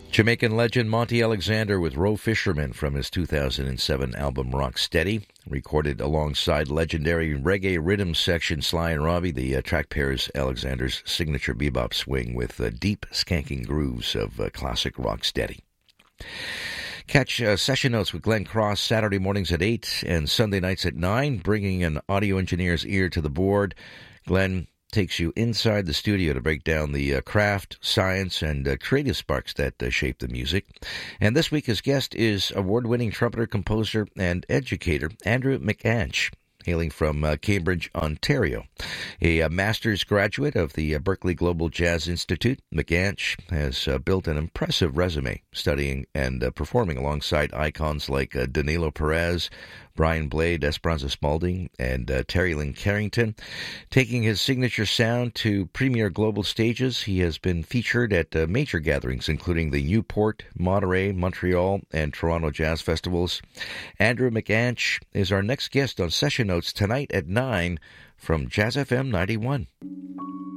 Jamaican legend Monty Alexander with Roe Fisherman from his 2007 album Rocksteady, recorded alongside legendary reggae rhythm section Sly and Robbie. The track pairs Alexander's signature bebop swing with deep skanking grooves of classic Rocksteady. Catch Session Notes with Glenn Cross Saturday mornings at 8 and Sunday nights at 9, bringing an audio engineer's ear to the board. Glenn takes you inside the studio to break down the craft, science, and creative sparks that shape the music. And this week his guest is award-winning trumpeter, composer, and educator Andrew McAnch, hailing from Cambridge, Ontario. A master's graduate of the Berklee Global Jazz Institute, McAnch has built an impressive resume studying and performing alongside icons like Danilo Perez, Brian Blade, Esperanza Spalding, and Terry Lynn Carrington. Taking his signature sound to premier global stages, he has been featured at major gatherings, including the Newport, Monterey, Montreal, and Toronto Jazz Festivals. Andrew McAnch is our next guest on Session Notes tonight at 9 from Jazz FM 91.